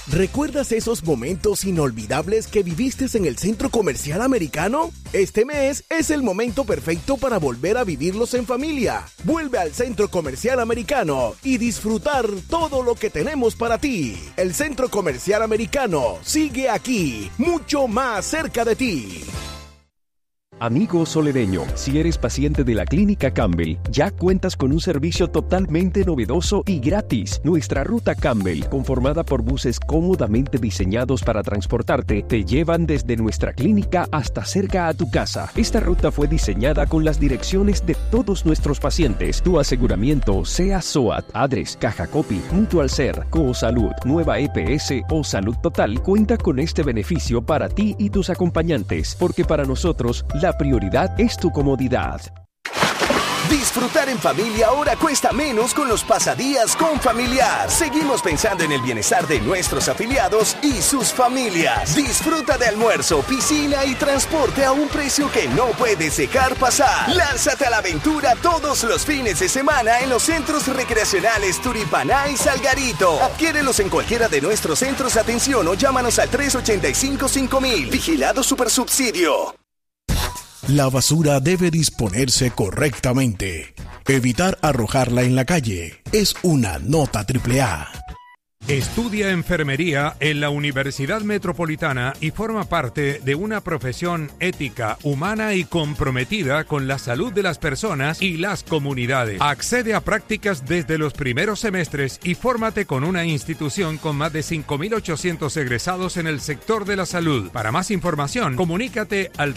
¿Recuerdas esos momentos inolvidables que viviste en el Centro Comercial Americano? Este mes es el momento perfecto para volver a vivirlos en familia. Vuelve al Centro Comercial Americano y disfrutar todo lo que tenemos para ti. El Centro Comercial Americano sigue aquí, mucho más cerca de ti. Amigo solereño, si eres paciente de la Clínica Campbell, ya cuentas con un servicio totalmente novedoso y gratis. Nuestra ruta Campbell, conformada por buses cómodamente diseñados para transportarte, te llevan desde nuestra clínica hasta cerca a tu casa. Esta ruta fue diseñada con las direcciones de todos nuestros pacientes. Tu aseguramiento, sea SOAT, ADRES, Caja Copy, Mutual Ser, Cosalud, Nueva EPS o Salud Total, cuenta con este beneficio para ti y tus acompañantes, porque para nosotros, la prioridad es tu comodidad. Disfrutar en familia ahora cuesta menos con los pasadías con Familiar. Seguimos pensando en el bienestar de nuestros afiliados y sus familias. Disfruta de almuerzo, piscina y transporte a un precio que no puedes dejar pasar. Lánzate a la aventura todos los fines de semana en los centros recreacionales Turipaná y Salgarito. Adquiérelos en cualquiera de nuestros centros de atención o llámanos al 385-5000. Vigilado Supersubsidio. La basura debe disponerse correctamente. Evitar arrojarla en la calle es una nota AAA. Estudia enfermería en la Universidad Metropolitana y forma parte de una profesión ética, humana y comprometida con la salud de las personas y las comunidades. Accede a prácticas desde los primeros semestres y fórmate con una institución con más de 5.800 egresados en el sector de la salud. Para más información, comunícate al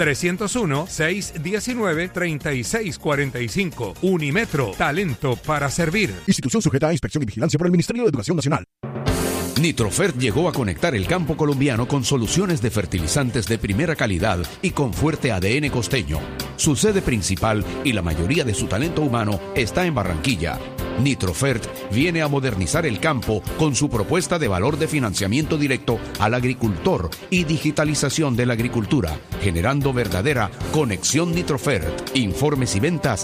301-619-3645. Unimetro, talento para servir. Institución sujeta a inspección y vigilancia por el Ministerio de Educación Nacional. Nitrofert llegó a conectar el campo colombiano con soluciones de fertilizantes de primera calidad y con fuerte ADN costeño. Su sede principal y la mayoría de su talento humano está en Barranquilla. Nitrofert viene a modernizar el campo con su propuesta de valor de financiamiento directo al agricultor y digitalización de la agricultura, generando verdadera conexión Nitrofert. Informes y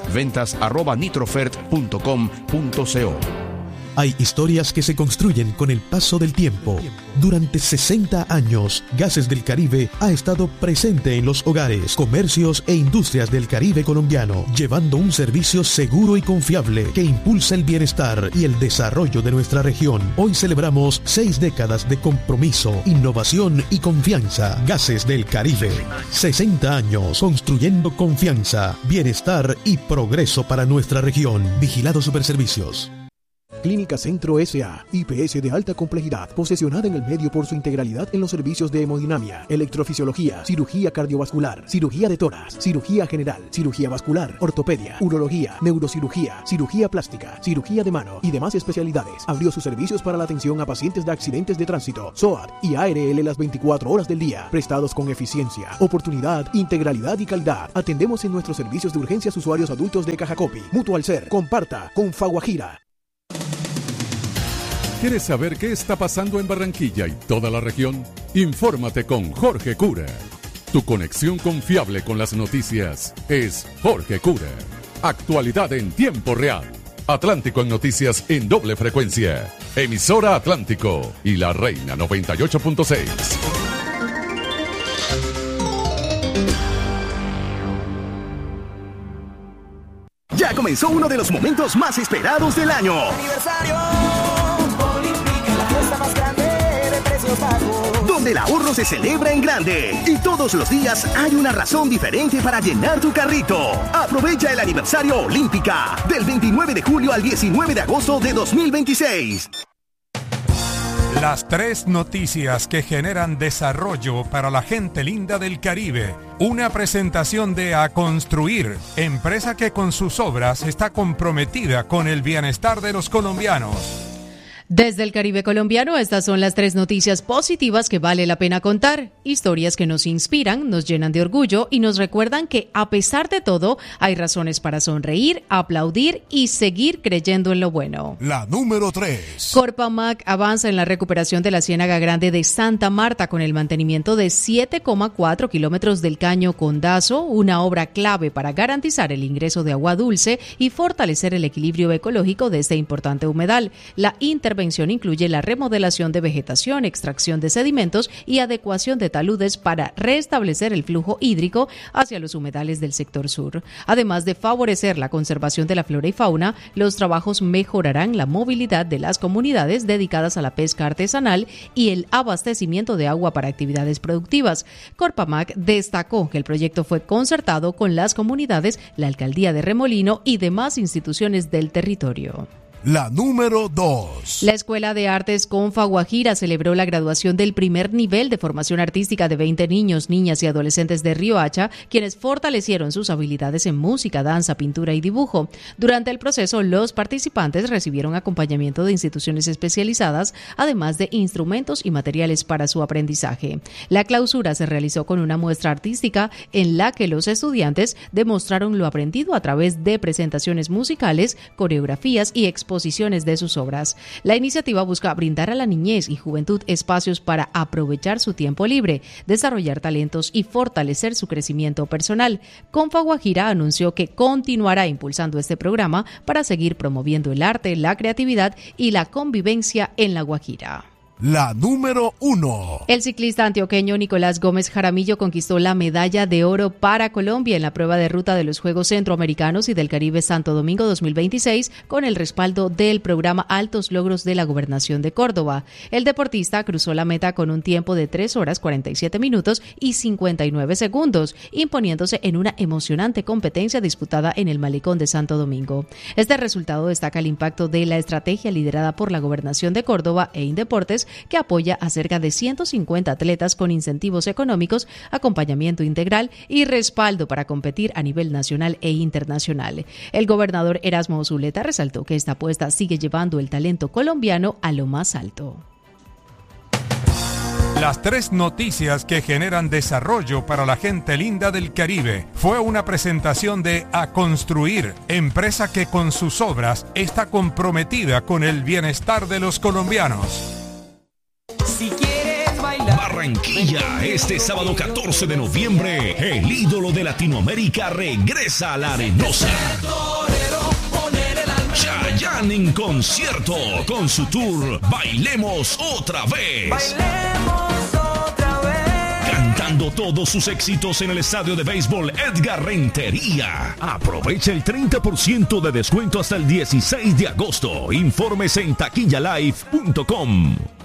ventas@nitrofert.com.co. Hay historias que se construyen con el paso del tiempo. Durante 60 años, Gases del Caribe ha estado presente en los hogares, comercios e industrias del Caribe colombiano, llevando un servicio seguro y confiable que impulsa el bienestar y el desarrollo de nuestra región. Hoy celebramos 6 décadas de compromiso, innovación y confianza. Gases del Caribe. 60 años construyendo confianza, bienestar y progreso para nuestra región. Vigilado Superservicios. Clínica Centro S.A., IPS de alta complejidad, posesionada en el medio por su integralidad en los servicios de hemodinamia, electrofisiología, cirugía cardiovascular, cirugía de tórax, cirugía general, cirugía vascular, ortopedia, urología, neurocirugía, cirugía plástica, cirugía de mano y demás especialidades. Abrió sus servicios para la atención a pacientes de accidentes de tránsito, SOAT y ARL las 24 horas del día, prestados con eficiencia, oportunidad, integralidad y calidad. Atendemos en nuestros servicios de urgencias usuarios adultos de Caja Copy, Mutual Ser, Comparta, Confaguajira. ¿Quieres saber qué está pasando en Barranquilla y toda la región? Infórmate con Jorge Cura. Tu conexión confiable con las noticias es Jorge Cura. Actualidad en tiempo real. Atlántico en noticias en doble frecuencia. Emisora Atlántico y La Reina 98.6. Ya comenzó uno de los momentos más esperados del año. ¡Aniversario! Donde el ahorro se celebra en grande y todos los días hay una razón diferente para llenar tu carrito. Aprovecha el aniversario Olímpica del 29 de julio al 19 de agosto de 2026. Las 3 noticias que generan desarrollo para la gente linda del Caribe. Una presentación de A Construir, empresa que con sus obras está comprometida con el bienestar de los colombianos. Desde el Caribe colombiano, estas son las 3 noticias positivas que vale la pena contar. Historias que nos inspiran, nos llenan de orgullo y nos recuerdan que, a pesar de todo, hay razones para sonreír, aplaudir y seguir creyendo en lo bueno. La número 3. Corpamac avanza en la recuperación de la Ciénaga Grande de Santa Marta con el mantenimiento de 7,4 kilómetros del Caño Condazo, una obra clave para garantizar el ingreso de agua dulce y fortalecer el equilibrio ecológico de este importante humedal. La intervención intervención incluye la remodelación de vegetación, extracción de sedimentos y adecuación de taludes para restablecer el flujo hídrico hacia los humedales del sector sur. Además de favorecer la conservación de la flora y fauna, los trabajos mejorarán la movilidad de las comunidades dedicadas a la pesca artesanal y el abastecimiento de agua para actividades productivas. Corpamac destacó que el proyecto fue concertado con las comunidades, la alcaldía de Remolino y demás instituciones del territorio. La número 2. La Escuela de Artes Confa Guajira celebró la graduación del primer nivel de formación artística de 20 niños, niñas y adolescentes de Riohacha, quienes fortalecieron sus habilidades en música, danza, pintura y dibujo. Durante el proceso, los participantes recibieron acompañamiento de instituciones especializadas, además de instrumentos y materiales para su aprendizaje. La clausura se realizó con una muestra artística en la que los estudiantes demostraron lo aprendido a través de presentaciones musicales, coreografías y exposiciones de sus obras. La iniciativa busca brindar a la niñez y juventud espacios para aprovechar su tiempo libre, desarrollar talentos y fortalecer su crecimiento personal. Confa Guajira anunció que continuará impulsando este programa para seguir promoviendo el arte, la creatividad y la convivencia en La Guajira. La número 1. El ciclista antioqueño Nicolás Gómez Jaramillo conquistó la medalla de oro para Colombia en la prueba de ruta de los Juegos Centroamericanos y del Caribe Santo Domingo 2026 con el respaldo del programa Altos Logros de la Gobernación de Córdoba. El deportista cruzó la meta con un tiempo de 3 horas 47 minutos y 59 segundos, imponiéndose en una emocionante competencia disputada en el Malecón de Santo Domingo. Este resultado destaca el impacto de la estrategia liderada por la Gobernación de Córdoba e Indeportes, que apoya a cerca de 150 atletas con incentivos económicos, acompañamiento integral y respaldo para competir a nivel nacional e internacional. El gobernador Erasmo Zuleta resaltó que esta apuesta sigue llevando el talento colombiano a lo más alto. Las 3 noticias que generan desarrollo para la gente linda del Caribe fue una presentación de A Construir, empresa que con sus obras está comprometida con el bienestar de los colombianos. Si quieres bailar Barranquilla, este sábado 14 de noviembre, el ídolo de Latinoamérica regresa a la Arenosa. Chayanne en concierto con su tour Bailemos Otra Vez. Cantando todos sus éxitos en el estadio de béisbol Edgar Rentería. Aprovecha el 30% de descuento hasta el 16 de agosto. Informes en taquillalive.com.